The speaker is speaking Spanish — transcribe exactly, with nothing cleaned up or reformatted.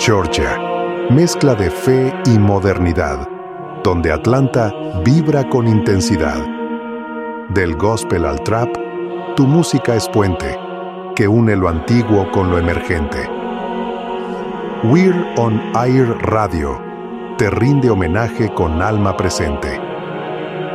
Georgia, mezcla de fe y modernidad, donde Atlanta vibra con intensidad. Del gospel al trap, tu música es puente, que une lo antiguo con lo emergente. We're on Air Radio te rinde homenaje con alma presente.